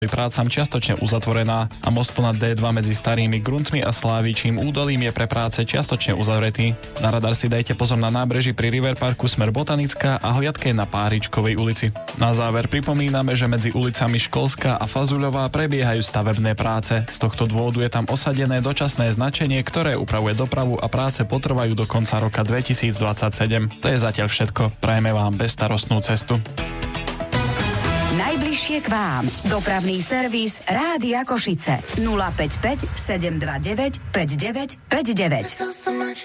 prácam čiastočne uzatvorená a most ponad D2 medzi Starými Gruntmi a Slávičím údolím je pre práce čiastočne uzavretý. Na radar si dajte pozor na nábreží pri River Parku smer Botanická a hliadke na Páričkovej ulici. Na záver pripomíname, že medzi ulicami Školská a Fazuľová prebiehajú stavebné práce. Z tohto dôvodu je tam osadené dočasné značenie, ktoré upravuje dopravu a práce potrvajú do konca roka 2027. To je zatiaľ všetko. Prajeme vám bezstarostnú cestu. Najbližšie k vám. Dopravný servis Rádia Košice 055 729 5959.